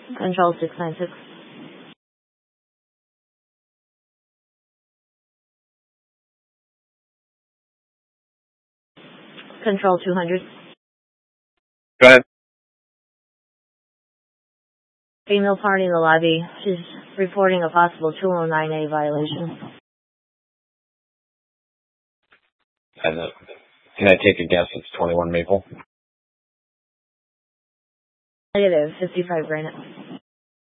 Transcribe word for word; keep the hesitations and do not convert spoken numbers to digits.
Control six nine six. Control two hundred. Go ahead. Female party in the lobby. She's reporting a possible two oh nine A violation. And, uh, can I take a guess? It's twenty-one Maple. Negative, fifty-five Granite.